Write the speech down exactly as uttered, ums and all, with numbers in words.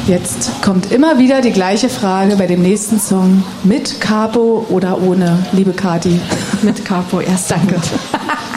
Jetzt kommt immer wieder die gleiche Frage bei dem nächsten Song. Mit Capo oder ohne, liebe Kati? Mit Capo, erst. Danke.